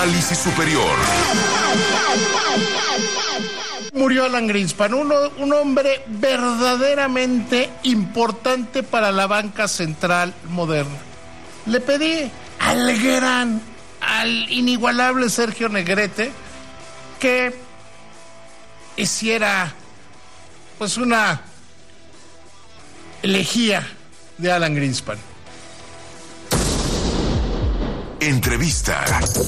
análisis superior. Murió Alan Greenspan, un hombre verdaderamente importante para la banca central moderna. Le pedí al inigualable Sergio Negrete que hiciera pues una elegía de Alan Greenspan. Entrevista.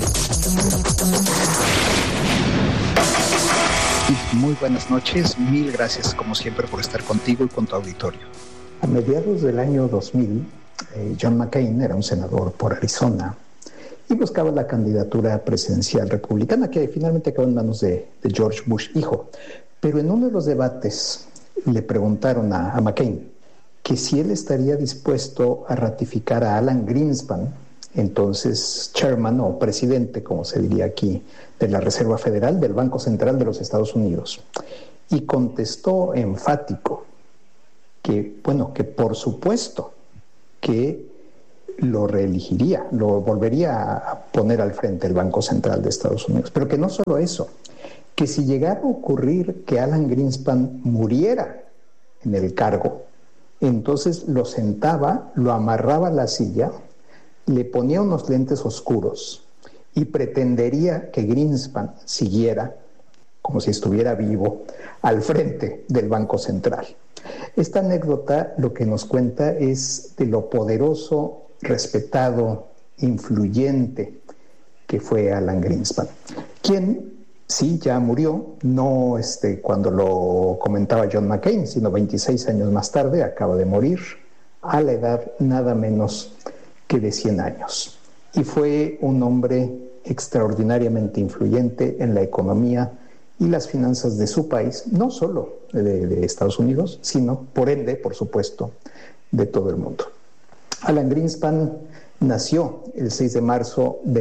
Muy buenas noches, mil gracias como siempre por estar contigo y con tu auditorio. A mediados del año 2000, John McCain era un senador por Arizona y buscaba la candidatura presidencial republicana que finalmente acabó en manos de George Bush hijo. Pero en uno de los debates le preguntaron a McCain que si él estaría dispuesto a ratificar a Alan Greenspan, entonces chairman o presidente, como se diría aquí, de la Reserva Federal del Banco Central de los Estados Unidos. Y contestó enfático que por supuesto que lo reelegiría, lo volvería a poner al frente del Banco Central de Estados Unidos. Pero que no solo eso, que si llegara a ocurrir que Alan Greenspan muriera en el cargo, entonces lo sentaba, lo amarraba a la silla, le ponía unos lentes oscuros y pretendería que Greenspan siguiera, como si estuviera vivo, al frente del Banco Central. Esta anécdota lo que nos cuenta es de lo poderoso, respetado, influyente que fue Alan Greenspan, quien sí ya murió, no cuando lo comentaba John McCain, sino 26 años más tarde, acaba de morir a la edad nada menos que de 100 años. Y fue un hombre extraordinariamente influyente en la economía y las finanzas de su país, no solo de Estados Unidos, sino, por ende, por supuesto, de todo el mundo. Alan Greenspan nació el 6 de marzo de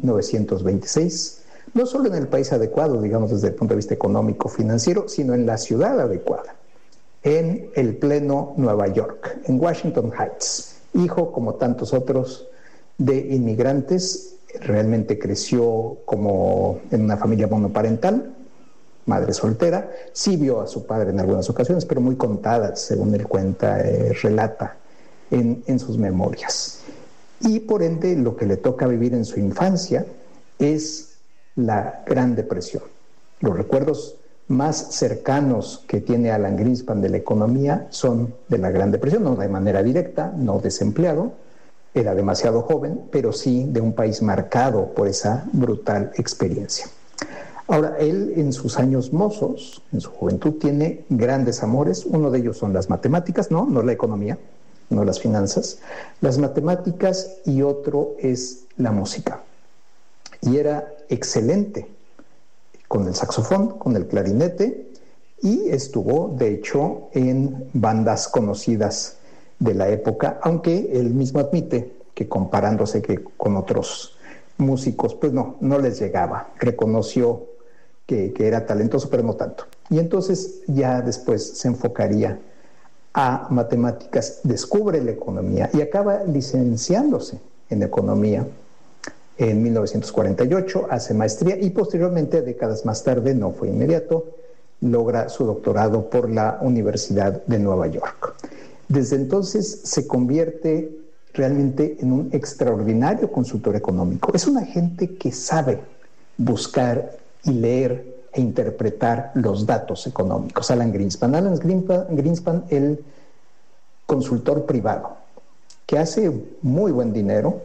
1926, no solo en el país adecuado, digamos, desde el punto de vista económico, financiero, sino en la ciudad adecuada, en el pleno Nueva York, en Washington Heights. Hijo, como tantos otros, de inmigrantes, realmente creció como en una familia monoparental, madre soltera. Sí vio a su padre en algunas ocasiones, pero muy contadas, según él cuenta, relata en sus memorias. Y por ende, lo que le toca vivir en su infancia es la Gran Depresión. Los recuerdos más cercanos que tiene Alan Greenspan de la economía son de la Gran Depresión, no de manera directa, no desempleado, era demasiado joven, pero sí de un país marcado por esa brutal experiencia. Ahora, él en sus años mozos, en su juventud, tiene grandes amores. Uno de ellos son las matemáticas, no la economía, no las finanzas, las matemáticas, y otro es la música. Y era excelente con el saxofón, con el clarinete, y estuvo, de hecho, en bandas conocidas de la época, aunque él mismo admite que comparándose con otros músicos, pues no les llegaba. Reconoció que era talentoso, pero no tanto. Y entonces ya después se enfocaría a matemáticas, descubre la economía y acaba licenciándose en economía en 1948, hace maestría y posteriormente, décadas más tarde, no fue inmediato, logra su doctorado por la Universidad de Nueva York. Desde entonces se convierte realmente en un extraordinario consultor económico. Es una gente que sabe buscar y leer e interpretar los datos económicos. Alan Greenspan, el consultor privado, que hace muy buen dinero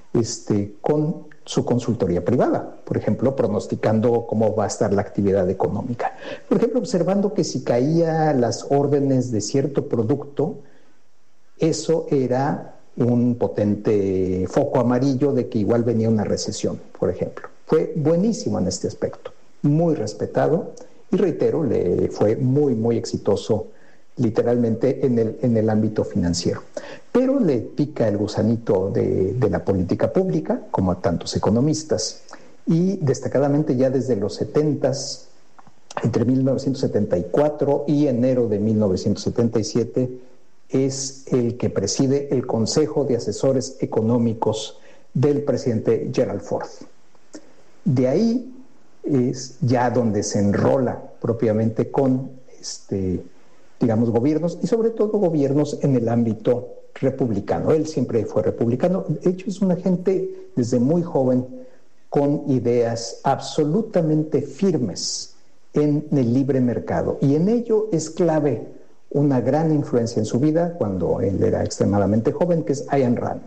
con su consultoría privada, por ejemplo, pronosticando cómo va a estar la actividad económica. Por ejemplo, observando que si caía las órdenes de cierto producto, eso era un potente foco amarillo de que igual venía una recesión, por ejemplo. Fue buenísimo en este aspecto, muy respetado y, reitero, le fue muy, muy exitoso literalmente en el ámbito financiero. Pero le pica el gusanito de la política pública, como a tantos economistas, y destacadamente ya desde los 70s, entre 1974 y enero de 1977, es el que preside el Consejo de Asesores Económicos del presidente Gerald Ford. De ahí es ya donde se enrola propiamente con, digamos, gobiernos, y sobre todo gobiernos en el ámbito republicano. Él siempre fue republicano. De hecho, es una gente desde muy joven con ideas absolutamente firmes en el libre mercado. Y en ello es clave una gran influencia en su vida cuando él era extremadamente joven, que es Ayn Rand.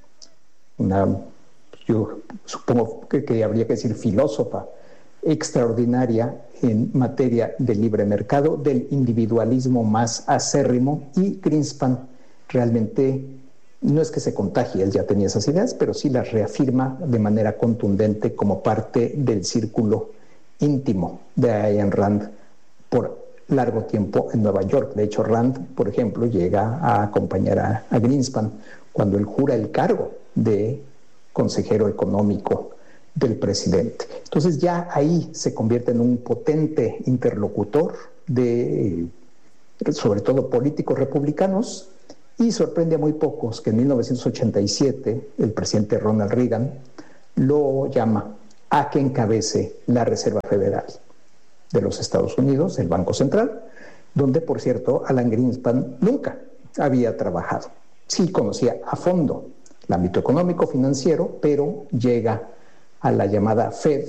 Yo supongo que habría que decir filósofa extraordinaria en materia de libre mercado, del individualismo más acérrimo, y Greenspan realmente no es que se contagie, él ya tenía esas ideas, pero sí las reafirma de manera contundente como parte del círculo íntimo de Ayn Rand por largo tiempo en Nueva York. De hecho, Rand, por ejemplo, llega a acompañar a Greenspan cuando él jura el cargo de consejero económico del presidente. Entonces ya ahí se convierte en un potente interlocutor de, sobre todo, políticos republicanos, y sorprende a muy pocos que en 1987 el presidente Ronald Reagan lo llama a que encabece la Reserva Federal de los Estados Unidos, el Banco Central, donde, por cierto, Alan Greenspan nunca había trabajado. Sí conocía a fondo el ámbito económico, financiero, pero llega a la llamada Fed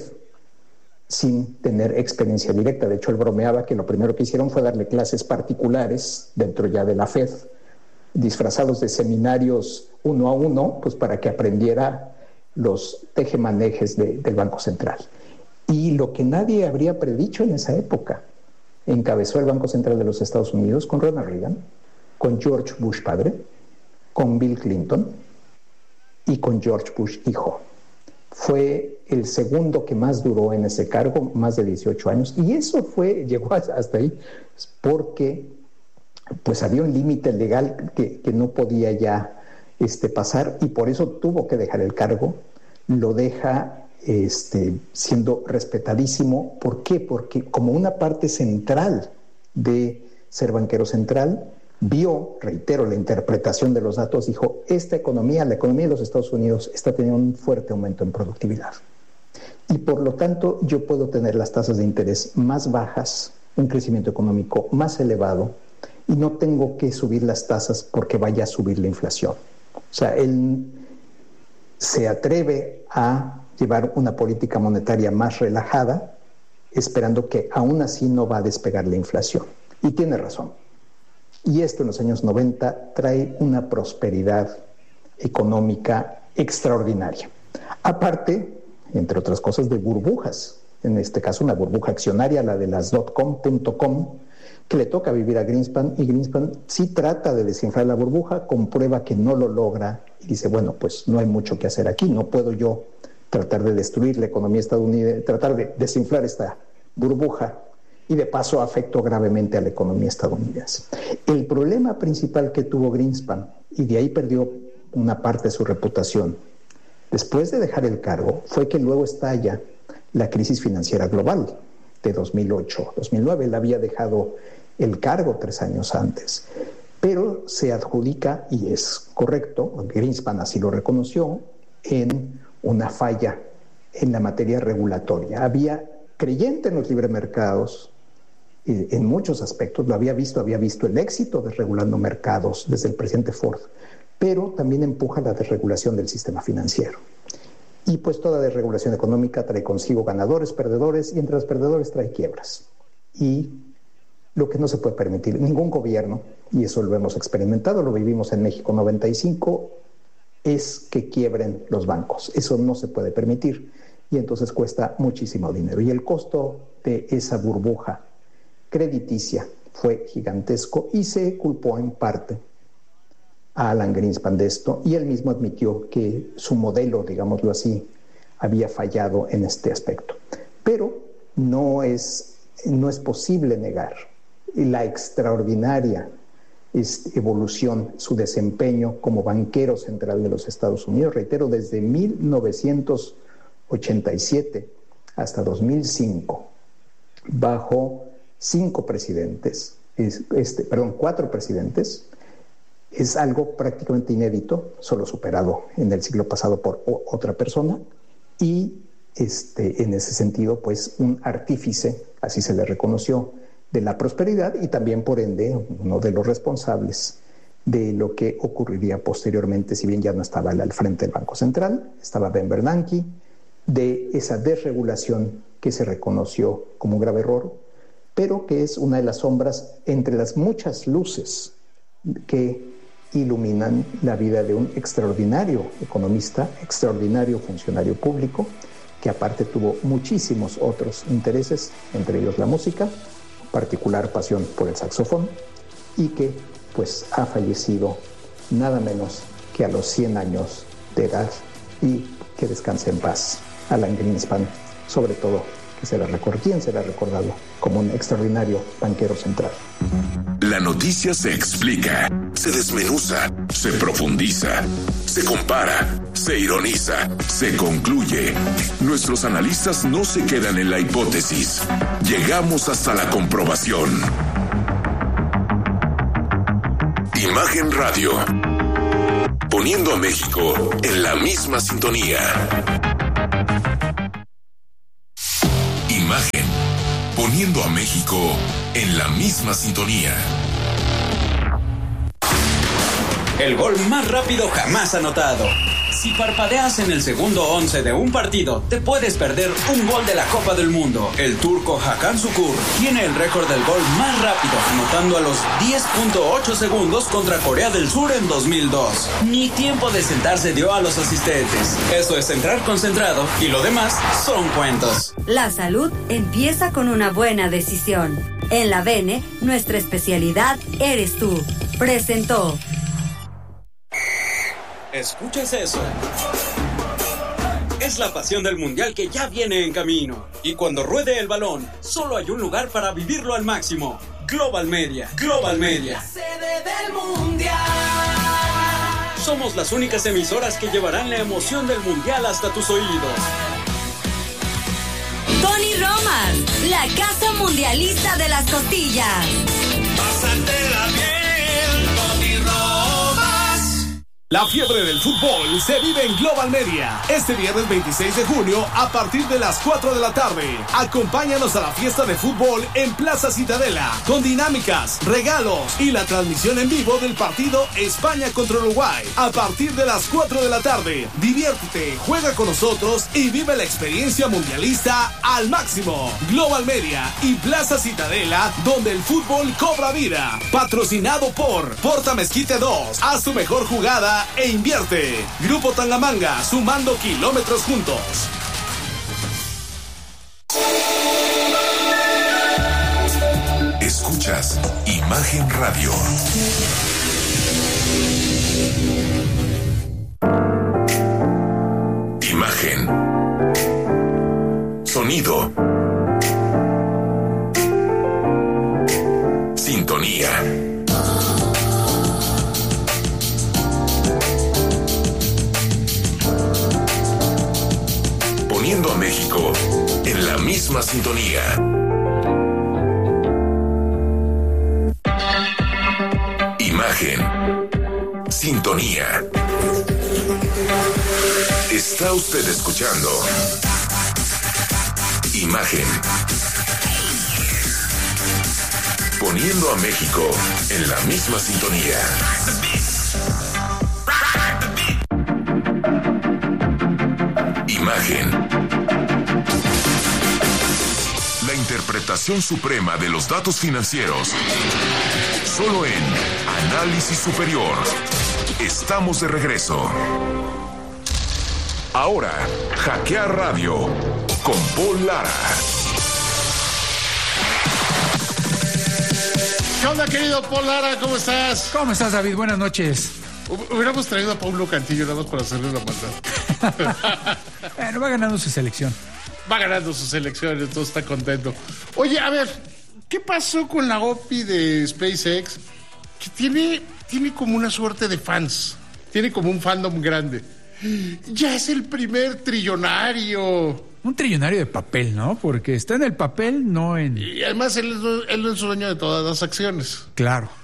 sin tener experiencia directa. De hecho, él bromeaba que lo primero que hicieron fue darle clases particulares dentro ya de la Fed, disfrazados de seminarios 1 a 1, pues para que aprendiera los tejemanejes del Banco Central. Y lo que nadie habría predicho en esa época, encabezó el Banco Central de los Estados Unidos con Ronald Reagan, con George Bush padre, con Bill Clinton y con George Bush hijo. Fue el segundo que más duró en ese cargo, más de 18 años, y eso llegó hasta ahí porque pues había un límite legal que no podía ya pasar, y por eso tuvo que dejar el cargo. Lo deja siendo respetadísimo. ¿Por qué? Porque como una parte central de ser banquero central, vio, reitero, la interpretación de los datos, dijo, la economía de los Estados Unidos está teniendo un fuerte aumento en productividad. Y por lo tanto, yo puedo tener las tasas de interés más bajas, un crecimiento económico más elevado, y no tengo que subir las tasas porque vaya a subir la inflación. O sea, él se atreve a llevar una política monetaria más relajada, esperando que aún así no va a despegar la inflación. Y tiene razón. Y esto en los años 90 trae una prosperidad económica extraordinaria. Aparte, entre otras cosas, de burbujas. En este caso, una burbuja accionaria, la de las .com, que le toca vivir a Greenspan, y Greenspan sí trata de desinflar la burbuja, comprueba que no lo logra y dice, bueno, pues no hay mucho que hacer aquí, no puedo yo tratar de destruir la economía estadounidense, tratar de desinflar esta burbuja, y de paso afectó gravemente a la economía estadounidense. El problema principal que tuvo Greenspan, y de ahí perdió una parte de su reputación, después de dejar el cargo, fue que luego estalla la crisis financiera global de 2008-2009. Él había dejado el cargo 3 años antes, pero se adjudica, y es correcto, Greenspan así lo reconoció, en una falla en la materia regulatoria. Había creyente en los libremercados en muchos aspectos, había visto el éxito desregulando mercados desde el presidente Ford, pero también empuja la desregulación del sistema financiero. Y pues toda desregulación económica trae consigo ganadores, perdedores, y entre los perdedores trae quiebras. Y lo que no se puede permitir, ningún gobierno, y eso lo hemos experimentado, lo vivimos en México 95, es que quiebren los bancos. Eso no se puede permitir, y entonces cuesta muchísimo dinero. Y el costo de esa burbuja crediticia fue gigantesco, y se culpó en parte a Alan Greenspan de esto, y él mismo admitió que su modelo, digámoslo así, había fallado en este aspecto. Pero no es posible negar la extraordinaria evolución, su desempeño como banquero central de los Estados Unidos. Reitero, desde 1987 hasta 2005, bajo 4 presidentes, es algo prácticamente inédito, solo superado en el siglo pasado por otra persona, y en ese sentido, pues un artífice, así se le reconoció, de la prosperidad y también, por ende, uno de los responsables de lo que ocurriría posteriormente, si bien ya no estaba él al frente del Banco Central, estaba Ben Bernanke, de esa desregulación que se reconoció como un grave error, pero que es una de las sombras entre las muchas luces que iluminan la vida de un extraordinario economista, extraordinario funcionario público, que aparte tuvo muchísimos otros intereses, entre ellos la música, particular pasión por el saxofón, y que pues ha fallecido nada menos que a los 100 años de edad, y que descanse en paz Alan Greenspan, sobre todo que ¿quién será recordado como un extraordinario banquero central? La noticia se explica, se desmenuza, se profundiza, se compara, se ironiza, se concluye. Nuestros analistas no se quedan en la hipótesis. Llegamos hasta la comprobación. Imagen Radio. Poniendo a México en la misma sintonía. Imagen. Poniendo a México en la misma sintonía. El gol más rápido jamás anotado. Si parpadeas en el segundo 11 de un partido, te puedes perder un gol de la Copa del Mundo. El turco Hakan Şükür tiene el récord del gol más rápido, anotando a los 10.8 segundos contra Corea del Sur en 2002. Ni tiempo de sentarse dio a los asistentes. Eso es entrar concentrado y lo demás son cuentos. La salud empieza con una buena decisión. En la Bene, nuestra especialidad eres tú. Presentó. ¿Escuchas eso? Es la pasión del mundial que ya viene en camino. Y cuando ruede el balón, solo hay un lugar para vivirlo al máximo. Global Media. Global Media. La sede del mundial. Somos las únicas emisoras que llevarán la emoción del mundial hasta tus oídos. Tony Romas, la casa mundialista de las costillas. Pásatela bien, Tony Romas. La fiebre del fútbol se vive en Global Media. Este viernes 26 de junio a partir de las 4 de la tarde. Acompáñanos a la fiesta de fútbol en Plaza Citadela con dinámicas, regalos y la transmisión en vivo del partido España contra Uruguay. A partir de las 4 de la tarde, diviértete, juega con nosotros y vive la experiencia mundialista al máximo. Global Media y Plaza Citadela, donde el fútbol cobra vida. Patrocinado por Porta Mezquite 2. Haz tu mejor jugada e invierte. Grupo Tangamanga, sumando kilómetros juntos. Escuchas Imagen Radio. Imagen. Sonido. Sintonía. Poniendo a México en la misma sintonía. Imagen. Sintonía. Está usted escuchando Imagen. Poniendo a México en la misma sintonía. Imagen. La interpretación suprema de los datos financieros. Solo en Análisis Superior. Estamos de regreso. Ahora, Hackear Radio con Paul Lara. ¿Qué onda, querido Paul Lara? ¿Cómo estás? ¿Cómo estás, David? Buenas noches. Hubiéramos traído a Paulo Cantillo nada más para hacerle la maldad. Bueno, va ganando su selección. Va ganando su selección, entonces está contento. Oye, a ver, ¿qué pasó con la OPI de SpaceX? Que tiene como una suerte de fans. Tiene como un fandom grande. Ya es el primer trillonario. Un trillonario de papel, ¿no? Porque está en el papel, no en... Y además él es dueño de todas las acciones. Claro.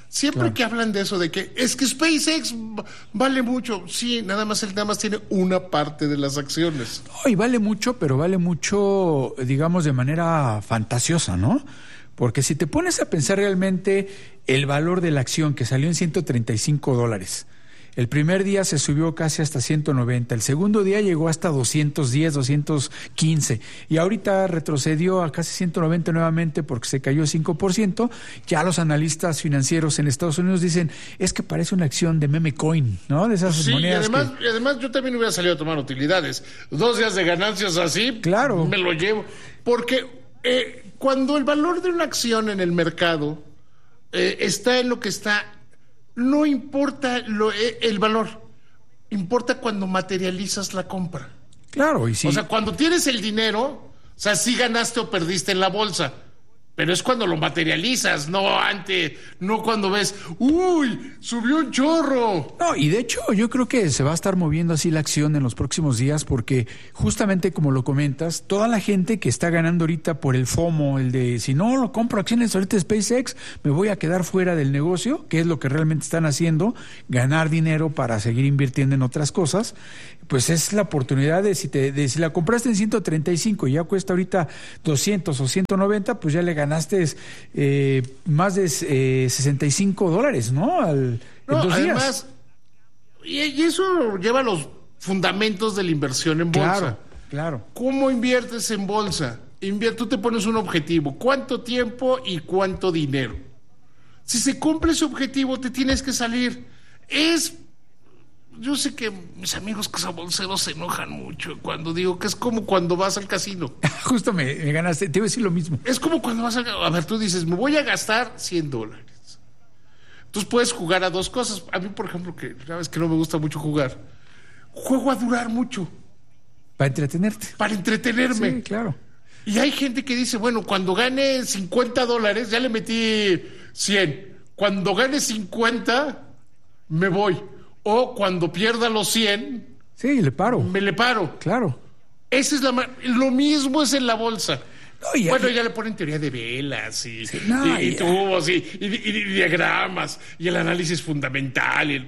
Siempre que hablan de eso, de que es que SpaceX vale mucho. Sí, nada más tiene una parte de las acciones. No, y vale mucho, pero vale mucho, digamos, de manera fantasiosa, ¿no? Porque si te pones a pensar realmente el valor de la acción que salió en $135, el primer día se subió casi hasta 190, el segundo día llegó hasta 210, 215 y ahorita retrocedió a casi 190 nuevamente porque se cayó 5%. Ya los analistas financieros en Estados Unidos dicen, es que parece una acción de meme coin, ¿no? De esas monedas. Y además yo también hubiera salido a tomar utilidades. 2 días de ganancias así, claro, me lo llevo. Porque cuando el valor de una acción en el mercado está en lo que está, no importa el valor, importa cuando materializas la compra. Claro, y sí. O sea, cuando tienes el dinero, o sea, sí ganaste o perdiste en la bolsa, pero es cuando lo materializas, no cuando ves, ¡uy! ¡Subió un chorro! No, y de hecho yo creo que se va a estar moviendo así la acción en los próximos días porque justamente como lo comentas, toda la gente que está ganando ahorita por el FOMO, el de si no lo compro acciones ahorita de SpaceX, me voy a quedar fuera del negocio, que es lo que realmente están haciendo, ganar dinero para seguir invirtiendo en otras cosas, pues es la oportunidad de si la compraste en 135 y ya cuesta ahorita 200 o 190, pues ya le ganaste más de $65, ¿no? En 2 días. Además, y eso lleva a los fundamentos de la inversión en bolsa. Claro. ¿Cómo inviertes en bolsa? Tú te pones un objetivo. ¿Cuánto tiempo y cuánto dinero? Si se cumple ese objetivo, te tienes que salir. Yo sé que mis amigos cazabolseros se enojan mucho cuando digo que es como cuando vas al casino. Justo me ganaste, te iba a decir lo mismo. Es como cuando vas a ver, tú dices, me voy a gastar $100. Entonces puedes jugar a 2 cosas. A mí, por ejemplo, que sabes que no me gusta mucho jugar, juego a durar mucho. Para entretenerte. Para entretenerme. Sí, claro. Y hay gente que dice, bueno, cuando gane $50, ya le metí 100. Cuando gane 50, me voy. O cuando pierda los 100... Sí, le paro. Me le paro. Claro. Esa es lo mismo es en la bolsa. No, ya le ponen teoría de velas y tubos y diagramas y el análisis fundamental.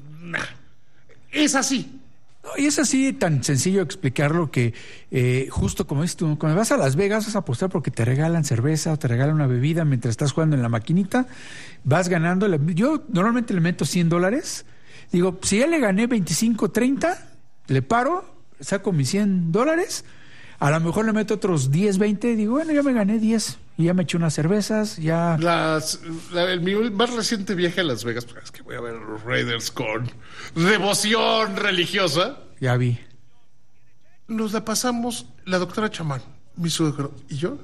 Es así. No, y es así tan sencillo explicarlo que justo como dices tú, cuando vas a Las Vegas vas a apostar porque te regalan cerveza o te regalan una bebida mientras estás jugando en la maquinita, vas ganando. Yo normalmente le meto $100. Digo, si ya le gané 25, 30, le paro, saco mis $100, a lo mejor le meto otros 10, 20, digo, bueno, ya me gané 10, y ya me eché unas cervezas, ya... Mi más reciente viaje a Las Vegas, pues es que voy a ver a los Raiders con devoción religiosa. Ya vi. Nos la pasamos, la doctora Chamán, mi suegro y yo,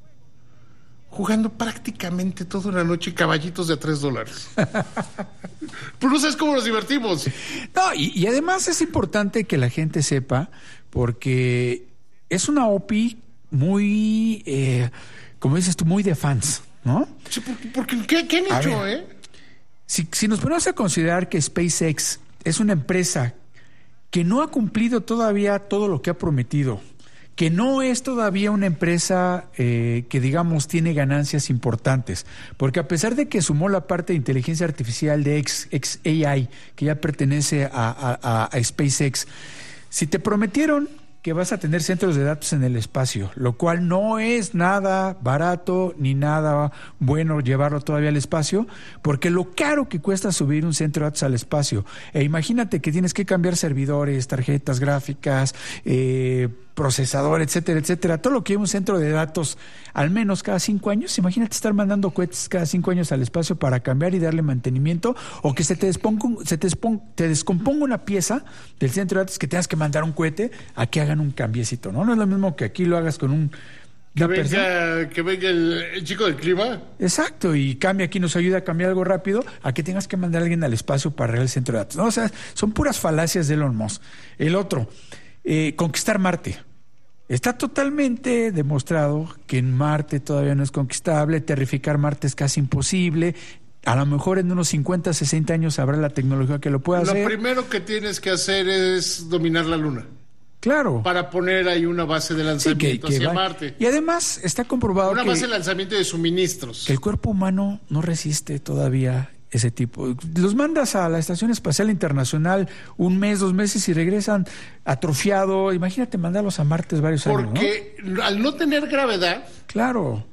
jugando prácticamente toda una noche caballitos de $3. Pero no sabes cómo nos divertimos. No, y además es importante que la gente sepa, porque es una OPI muy, como dices tú, muy de fans, ¿no? Sí, porque ¿qué han hecho, Si nos ponemos a considerar que SpaceX es una empresa que no ha cumplido todavía todo lo que ha prometido, que no es todavía una empresa que, digamos, tiene ganancias importantes, porque a pesar de que sumó la parte de inteligencia artificial de xAI, que ya pertenece a SpaceX, si te prometieron que vas a tener centros de datos en el espacio, lo cual no es nada barato ni nada bueno llevarlo todavía al espacio, porque lo caro que cuesta subir un centro de datos al espacio, imagínate que tienes que cambiar servidores, tarjetas gráficas, procesador, etcétera, etcétera, todo lo que lleva un centro de datos al menos cada 5 años, imagínate estar mandando cohetes cada 5 años al espacio para cambiar y darle mantenimiento, o que se te descomponga una pieza del centro de datos que tengas que mandar un cohete a que hagan un cambiecito, ¿no? No es lo mismo que aquí lo hagas con un... Que venga el chico del clima. Exacto, y cambia aquí, nos ayuda a cambiar algo rápido, a que tengas que mandar a alguien al espacio para arreglar el centro de datos, ¿no? O sea, son puras falacias de Elon Musk. El otro, conquistar Marte. Está totalmente demostrado que en Marte todavía no es conquistable, terrificar Marte es casi imposible. A lo mejor en unos 50, 60 años habrá la tecnología que lo pueda hacer. Lo primero que tienes que hacer es dominar la Luna. Claro. Para poner ahí una base de lanzamiento hacia Marte. Y además está comprobado una base de lanzamiento de suministros. Que el cuerpo humano no resiste todavía ese tipo. Los mandas a la Estación Espacial Internacional 1 mes, 2 meses y regresan atrofiado. Imagínate mandarlos a Marte varios años, ¿no? Porque al no tener gravedad, claro,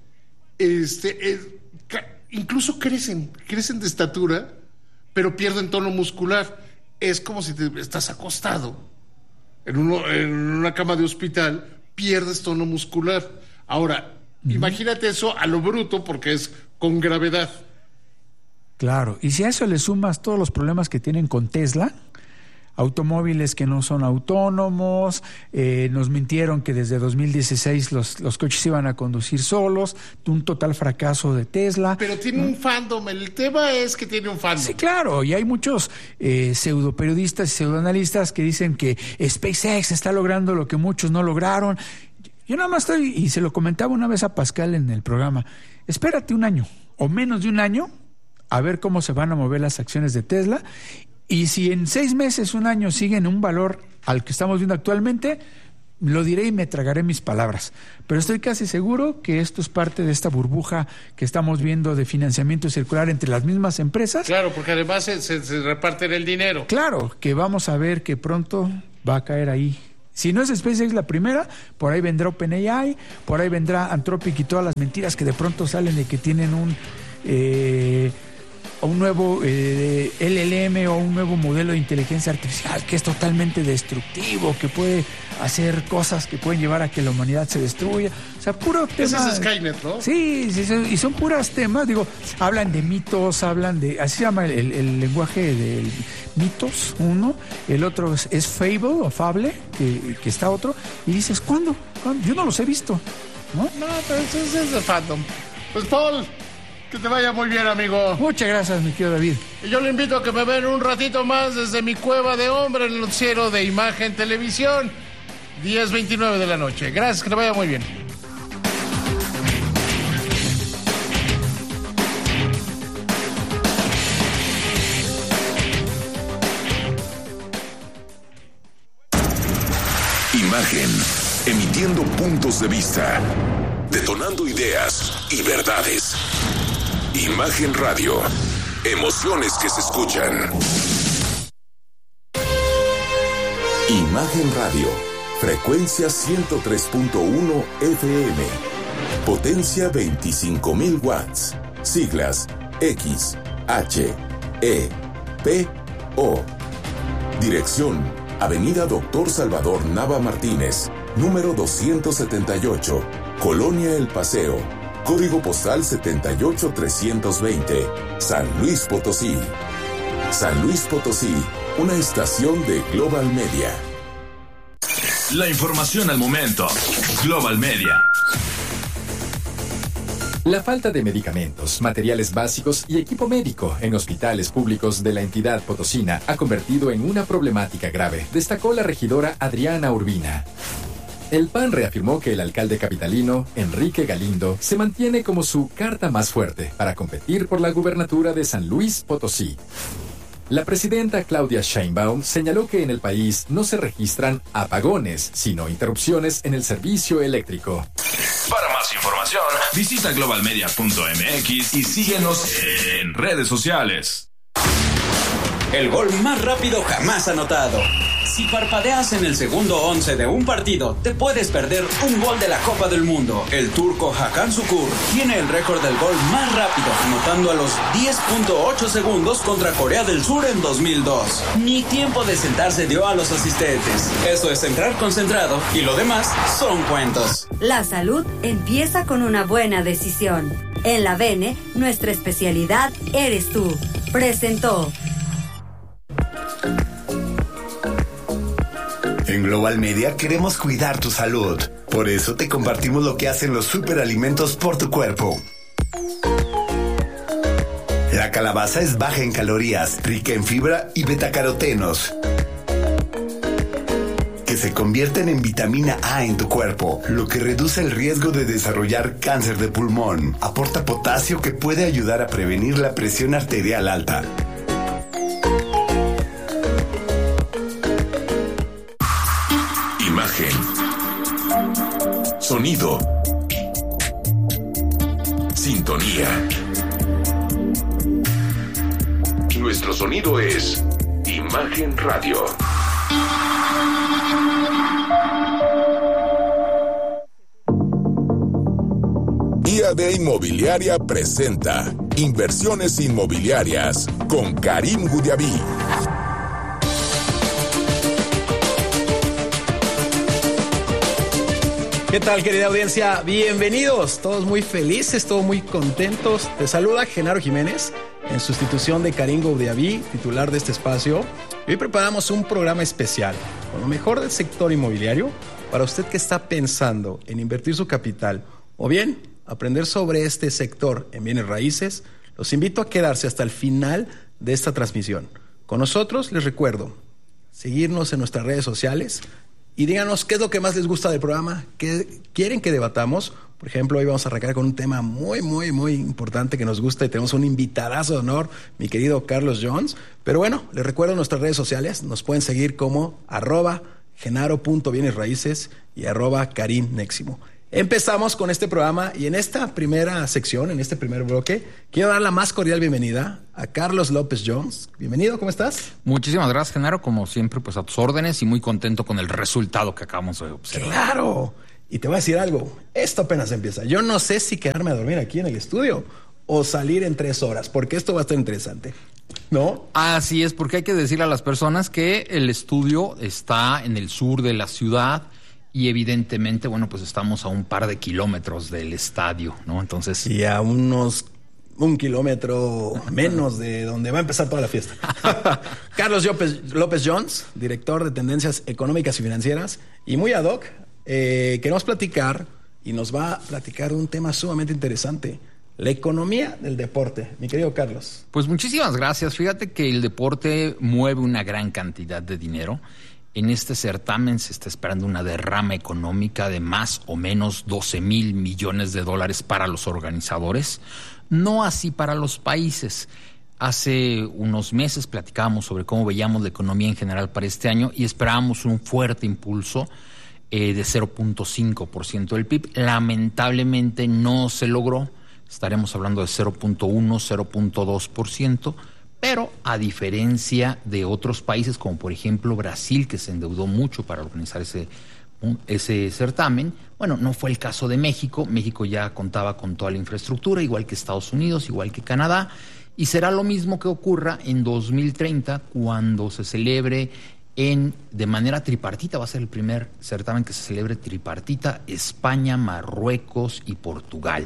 incluso crecen de estatura, pero pierden tono muscular. Es como si estás acostado en una cama de hospital, pierdes tono muscular. Ahora, imagínate eso a lo bruto, porque es con gravedad. Claro, y si a eso le sumas todos los problemas que tienen con Tesla, automóviles que no son autónomos, nos mintieron que desde 2016 los coches iban a conducir solos, un total fracaso de Tesla. Pero tiene un fandom, el tema es que tiene un fandom. Sí, claro, y hay muchos pseudoperiodistas y pseudoanalistas que dicen que SpaceX está logrando lo que muchos no lograron. Yo nada más estoy, y se lo comentaba una vez a Pascal en el programa, espérate 1 año o menos de 1 año a ver cómo se van a mover las acciones de Tesla, y si en 6 meses, 1 año siguen un valor al que estamos viendo actualmente, lo diré y me tragaré mis palabras. Pero estoy casi seguro que esto es parte de esta burbuja que estamos viendo de financiamiento circular entre las mismas empresas. Claro, porque además se reparten el dinero. Claro, que vamos a ver que pronto va a caer ahí. Si no es SpaceX la primera, por ahí vendrá OpenAI, por ahí vendrá Anthropic y todas las mentiras que de pronto salen de que tienen un nuevo LLM o un nuevo modelo de inteligencia artificial que es totalmente destructivo, que puede hacer cosas que pueden llevar a que la humanidad se destruya. O sea, puro tema. Ese es Skynet, ¿no? Sí, y son puras temas. Digo, hablan de mitos, hablan de... Así se llama el lenguaje del mitos, uno. El otro es Fable o Fable, que está otro. Y dices, ¿cuándo? Yo no los he visto, ¿no? No, pero eso es de fandom. Pues, Paul, que te vaya muy bien, amigo. Muchas gracias, mi querido David. Y yo le invito a que me vean un ratito más desde mi cueva de hombre, el noticiero de Imagen Televisión, 10:29 de la noche. Gracias, que te vaya muy bien. Imagen, emitiendo puntos de vista, detonando ideas y verdades. Imagen Radio, emociones que se escuchan. Imagen Radio, frecuencia 103.1 FM, potencia 25,000 watts, siglas X, H, E, P, O. Dirección, Avenida Dr. Salvador Nava Martínez, número 278, Colonia El Paseo, código postal 78320, San Luis Potosí. San Luis Potosí, una estación de Global Media. La información al momento. Global Media. La falta de medicamentos, materiales básicos y equipo médico en hospitales públicos de la entidad potosina ha convertido en una problemática grave, destacó la regidora Adriana Urbina. El PAN reafirmó que el alcalde capitalino, Enrique Galindo, se mantiene como su carta más fuerte para competir por la gubernatura de San Luis Potosí. La presidenta Claudia Sheinbaum señaló que en el país no se registran apagones, sino interrupciones en el servicio eléctrico. Para más información, visita globalmedia.mx y síguenos en redes sociales. El gol más rápido jamás anotado. Si parpadeas en el segundo 11 de un partido, te puedes perder un gol de la Copa del Mundo. El turco Hakan Şükür tiene el récord del gol más rápido, anotando a los 10.8 segundos contra Corea del Sur en 2002. Ni tiempo de sentarse dio a los asistentes. Eso es entrar concentrado y lo demás son cuentos. La salud empieza con una buena decisión. En la Bene, nuestra especialidad eres tú. Presentó. En Global Media queremos cuidar tu salud. Por eso te compartimos lo que hacen los superalimentos por tu cuerpo. La calabaza es baja en calorías, rica en fibra y betacarotenos, que se convierten en vitamina A en tu cuerpo, lo que reduce el riesgo de desarrollar cáncer de pulmón. Aporta potasio que puede ayudar a prevenir la presión arterial alta. Imagen, sonido, sintonía. Nuestro sonido es Imagen Radio. IAD Inmobiliaria presenta Inversiones Inmobiliarias con Karim Goudiaby. ¿Qué tal, querida audiencia? Bienvenidos, todos muy felices, todos muy contentos. Te saluda Genaro Jiménez, en sustitución de Karim Goudiaby, titular de este espacio. Hoy preparamos un programa especial con lo mejor del sector inmobiliario para usted que está pensando en invertir su capital o bien aprender sobre este sector en bienes raíces. Los invito a quedarse hasta el final de esta transmisión. Con nosotros, les recuerdo, seguirnos en nuestras redes sociales y díganos qué es lo que más les gusta del programa, qué quieren que debatamos. Por ejemplo, hoy vamos a arrancar con un tema muy importante que nos gusta y tenemos un invitadazo de honor, mi querido Carlos Jones. Pero bueno, les recuerdo nuestras redes sociales, nos pueden seguir como @genaro.bienesraíces y @karimneximo. Empezamos con este programa y en esta primera sección, en este primer bloque, quiero dar la más cordial bienvenida a Carlos López Jones. Bienvenido, ¿cómo estás? Muchísimas gracias, Genaro. Como siempre, pues a tus órdenes y muy contento con el resultado que acabamos de observar. ¡Claro! Y te voy a decir algo, esto apenas empieza. Yo no sé si quedarme a dormir aquí en el estudio o salir en 3 horas, porque esto va a estar interesante, ¿no? Así es, porque hay que decirle a las personas que el estudio está en el sur de la ciudad. Y evidentemente, bueno, pues estamos a un par de kilómetros del estadio, ¿no? Entonces... Y a un kilómetro menos de donde va a empezar toda la fiesta. Carlos López Jones, director de Tendencias Económicas y Financieras, y muy ad hoc, queremos platicar, y nos va a platicar un tema sumamente interesante, la economía del deporte. Mi querido Carlos. Pues muchísimas gracias. Fíjate que el deporte mueve una gran cantidad de dinero. En este certamen se está esperando una derrama económica de más o menos 12,000 millones de dólares para los organizadores, no así para los países. Hace unos meses platicábamos sobre cómo veíamos la economía en general para este año y esperábamos un fuerte impulso de 0.5% del PIB. Lamentablemente no se logró, estaremos hablando de 0.1, 0.2%. Pero a diferencia de otros países, como por ejemplo Brasil, que se endeudó mucho para organizar ese certamen, bueno, no fue el caso de México. México ya contaba con toda la infraestructura, igual que Estados Unidos, igual que Canadá, y será lo mismo que ocurra en 2030 cuando se celebre de manera tripartita. Va a ser el primer certamen que se celebre tripartita: España, Marruecos y Portugal.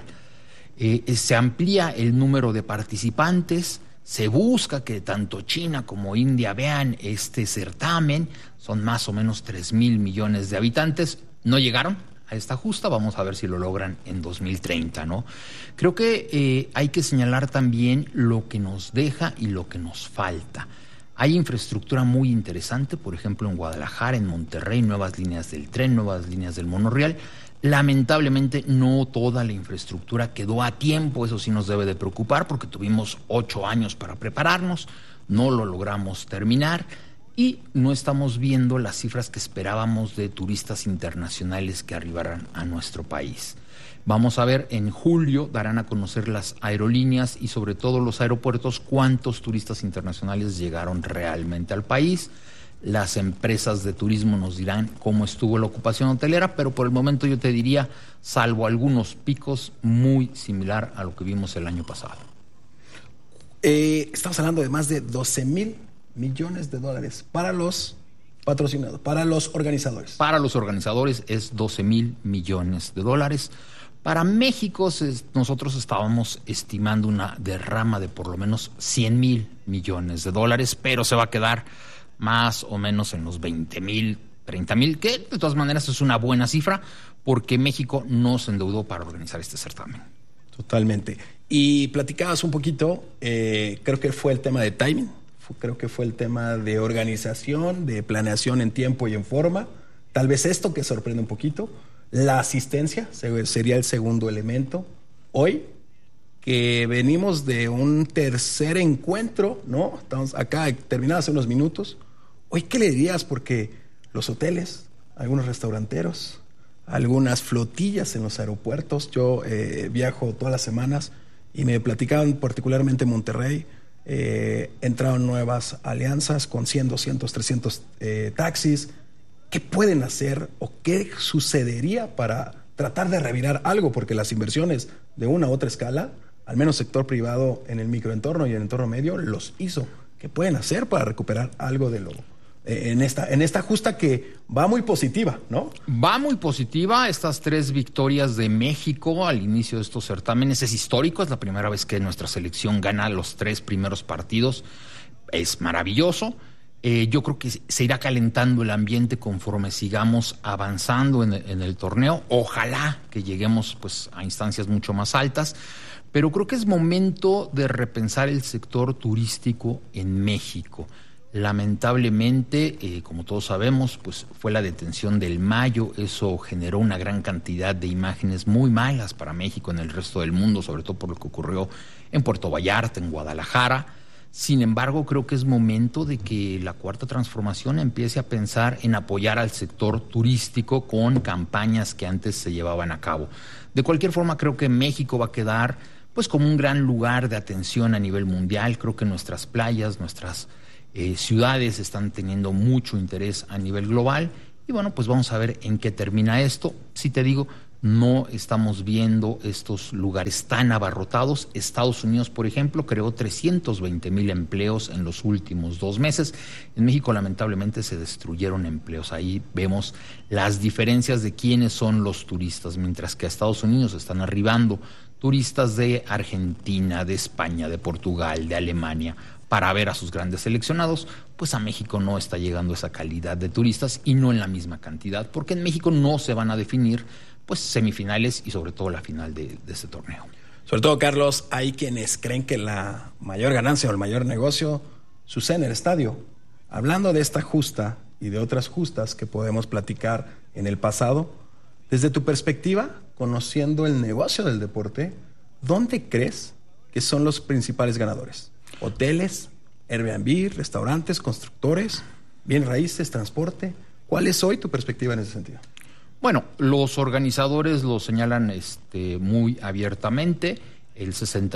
Se amplía el número de participantes. Se busca que tanto China como India vean este certamen. Son más o menos 3,000 millones de habitantes. No llegaron a esta justa. Vamos a ver si lo logran en 2030, ¿no? Creo que hay que señalar también lo que nos deja y lo que nos falta. Hay infraestructura muy interesante, por ejemplo, en Guadalajara, en Monterrey, nuevas líneas del tren, nuevas líneas del monorriel. Lamentablemente no toda la infraestructura quedó a tiempo. Eso sí nos debe de preocupar porque tuvimos 8 años para prepararnos, no lo logramos terminar y no estamos viendo las cifras que esperábamos de turistas internacionales que arribaran a nuestro país. Vamos a ver, en julio darán a conocer las aerolíneas y sobre todo los aeropuertos cuántos turistas internacionales llegaron realmente al país. Las empresas de turismo nos dirán cómo estuvo la ocupación hotelera, pero por el momento yo te diría, salvo algunos picos, muy similar a lo que vimos el año pasado. Estamos hablando de más de 12,000 millones de dólares para los patrocinados, para los organizadores. Para los organizadores es 12,000 millones de dólares. Para México nosotros estábamos estimando una derrama de por lo menos 100,000 millones de dólares, pero se va a quedar más o menos en los 20,000, 30,000, que de todas maneras es una buena cifra porque México no se endeudó para organizar este certamen. Totalmente. Y platicabas un poquito, creo que fue el tema de timing, creo que fue el tema de organización, de planeación en tiempo y en forma. Tal vez esto que sorprende un poquito, la asistencia sería el segundo elemento. Hoy, que venimos de un tercer encuentro, ¿no? Estamos acá, terminado hace unos minutos. Hoy, ¿qué le dirías? Porque los hoteles, algunos restauranteros, algunas flotillas en los aeropuertos. Yo viajo todas las semanas y me platicaban particularmente en Monterrey entraron nuevas alianzas con 100, 200, 300 taxis. ¿Qué pueden hacer o qué sucedería para tratar de revirar algo? Porque las inversiones de una u otra escala, al menos sector privado en el microentorno y en el entorno medio, los hizo. ¿Qué pueden hacer para recuperar algo de lo en esta justa que va muy positiva, ¿no? Va muy positiva. Estas 3 victorias de México al inicio de estos certámenes es histórico. Es la primera vez que nuestra selección gana los 3 primeros partidos. Es maravilloso. Yo creo que se irá calentando el ambiente conforme sigamos avanzando en el torneo. Ojalá que lleguemos pues a instancias mucho más altas, pero creo que es momento de repensar el sector turístico en México. Lamentablemente, como todos sabemos, pues fue la detención del Mayo. Eso generó una gran cantidad de imágenes muy malas para México en el resto del mundo, sobre todo por lo que ocurrió en Puerto Vallarta, en Guadalajara. Sin embargo, creo que es momento de que la Cuarta Transformación empiece a pensar en apoyar al sector turístico con campañas que antes se llevaban a cabo. De cualquier forma, creo que México va a quedar pues como un gran lugar de atención a nivel mundial. Creo que nuestras playas, nuestras ciudades están teniendo mucho interés a nivel global. Y bueno, pues vamos a ver en qué termina esto. Si te digo, no estamos viendo estos lugares tan abarrotados. Estados Unidos, por ejemplo, creó 320,000 empleos en los últimos 2 meses. En México, lamentablemente, se destruyeron empleos. Ahí vemos las diferencias de quiénes son los turistas. Mientras que a Estados Unidos están arribando turistas de Argentina, de España, de Portugal, de Alemania, para ver a sus grandes seleccionados, pues a México no está llegando esa calidad de turistas y no en la misma cantidad, porque en México no se van a definir pues semifinales y sobre todo la final de este torneo. Sobre todo, Carlos, hay quienes creen que la mayor ganancia o el mayor negocio sucede en el estadio. Hablando de esta justa y de otras justas que podemos platicar en el pasado, desde tu perspectiva, conociendo el negocio del deporte, ¿dónde crees que son los principales ganadores? ¿Hoteles, Airbnb, restaurantes, constructores, bienes raíces, transporte? ¿Cuál es hoy tu perspectiva en ese sentido? Bueno, los organizadores lo señalan muy abiertamente. El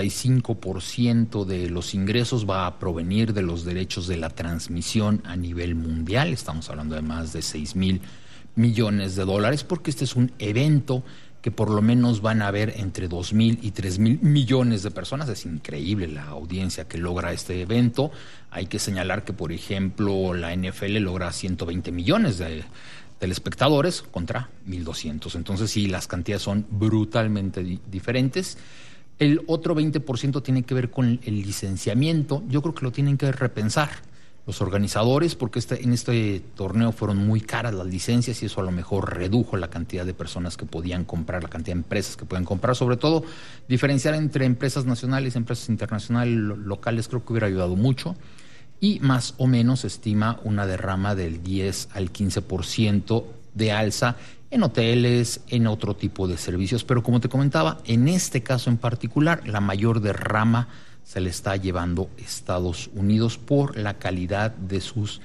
65% de los ingresos va a provenir de los derechos de la transmisión a nivel mundial. Estamos hablando de más de 6,000 millones de dólares, porque este es un evento que por lo menos van a haber entre 2,000 y 3,000 millones de personas. Es increíble la audiencia que logra este evento. Hay que señalar que, por ejemplo, la NFL logra 120 millones de telespectadores contra 1,200. Entonces sí, las cantidades son brutalmente diferentes. El otro 20% tiene que ver con el licenciamiento. Yo creo que lo tienen que repensar los organizadores, porque en este torneo fueron muy caras las licencias y eso a lo mejor redujo la cantidad de personas que podían comprar, la cantidad de empresas que podían comprar. Sobre todo, diferenciar entre empresas nacionales y empresas internacionales locales creo que hubiera ayudado mucho. Y más o menos se estima una derrama del 10 al 15% de alza en hoteles, en otro tipo de servicios. Pero como te comentaba, en este caso en particular, la mayor derrama se le está llevando Estados Unidos por la calidad de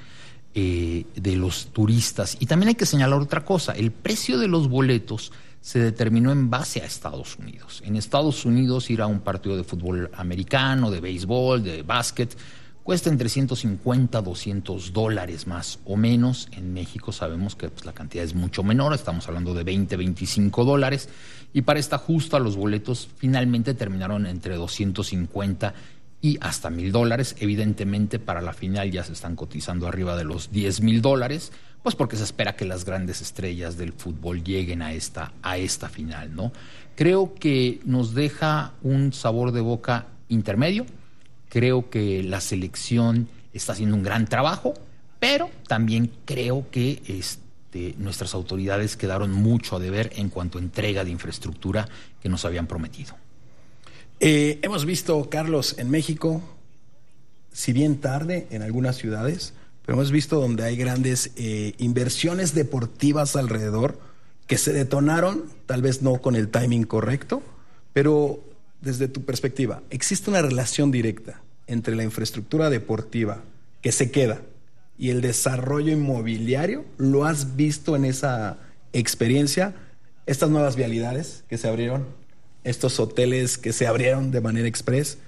los turistas. Y también hay que señalar otra cosa: el precio de los boletos se determinó en base a Estados Unidos. En Estados Unidos ir a un partido de fútbol americano, de béisbol, de básquet, cuesta entre $150 a $200 más o menos. En México sabemos que pues, la cantidad es mucho menor, estamos hablando de $20, $25. Y para esta justa los boletos finalmente terminaron entre $250 y hasta $1,000. Evidentemente para la final ya se están cotizando arriba de los $10,000, pues porque se espera que las grandes estrellas del fútbol lleguen a esta final, ¿no? Creo que nos deja un sabor de boca intermedio. Creo que la selección está haciendo un gran trabajo, pero también creo que nuestras autoridades quedaron mucho a deber en cuanto a entrega de infraestructura que nos habían prometido. Hemos visto, Carlos, en México, si bien tarde en algunas ciudades, pero hemos visto donde hay grandes inversiones deportivas alrededor que se detonaron, tal vez no con el timing correcto, pero desde tu perspectiva, ¿existe una relación directa entre la infraestructura deportiva que se queda y el desarrollo inmobiliario? ¿Lo has visto en esa experiencia? Estas nuevas vialidades que se abrieron, estos hoteles que se abrieron de manera express,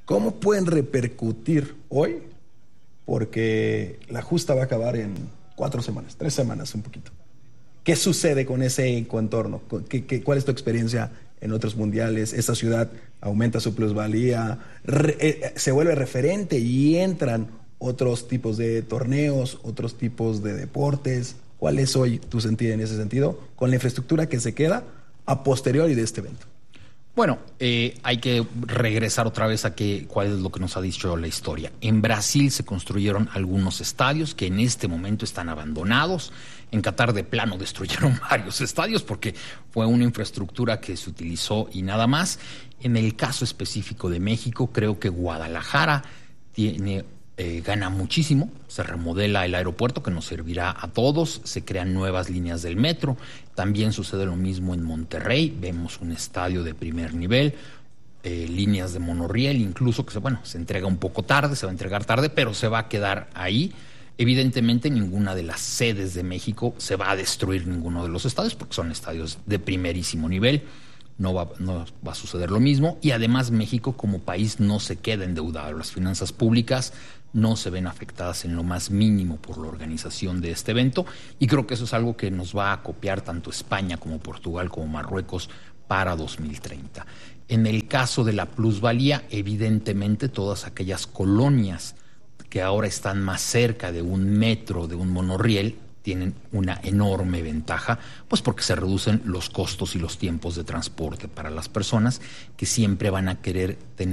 ¿Cómo pueden repercutir hoy? Porque la justa va a acabar en 4 semanas, 3 semanas, un poquito. ¿Qué sucede con ese contorno? ¿Cuál es tu experiencia en otros mundiales? ¿Esa ciudad aumenta su plusvalía? ¿Se vuelve referente y entran otros tipos de torneos, otros tipos de deportes? ¿Cuál es hoy tu sentido en ese sentido con la infraestructura que se queda a posteriori de este evento? Bueno, hay que regresar otra vez a cuál es lo que nos ha dicho la historia. En Brasil se construyeron algunos estadios que en este momento están abandonados. En Qatar de plano destruyeron varios estadios porque fue una infraestructura que se utilizó y nada más. En el caso específico de México, creo que Guadalajara gana muchísimo. Se remodela el aeropuerto que nos servirá a todos, se crean nuevas líneas del metro. También sucede lo mismo en Monterrey, vemos un estadio de primer nivel, líneas de monorriel, incluso que se entrega un poco tarde, se va a entregar tarde, pero se va a quedar ahí. Evidentemente ninguna de las sedes de México se va a destruir, ninguno de los estadios, porque son estadios de primerísimo nivel. No va a suceder lo mismo, y además México como país no se queda endeudado. Las finanzas públicas no se ven afectadas en lo más mínimo por la organización de este evento, y creo que eso es algo que nos va a copiar tanto España como Portugal como Marruecos para 2030. En el caso de la plusvalía, evidentemente todas aquellas colonias que ahora están más cerca de un metro, de un monorriel, tienen una enorme ventaja, pues porque se reducen los costos y los tiempos de transporte para las personas que siempre van a querer tener